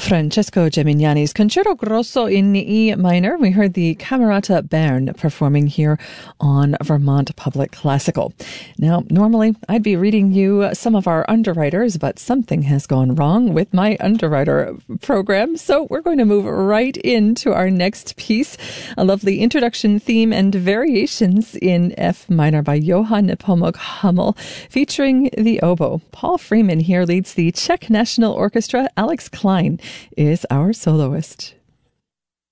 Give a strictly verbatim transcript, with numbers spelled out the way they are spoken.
Francesco Gemignani's Concerto Grosso in E minor. We heard the Camerata Bern performing here on Vermont Public Classical. Now, normally I'd be reading you some of our underwriters, but something has gone wrong with my underwriter program. So we're going to move right into our next piece, a lovely introduction, theme, and variations in F minor by Johann Nepomuk Hummel, featuring the oboe. Paul Freeman here leads the Czech National Orchestra. Alex Klein is our soloist.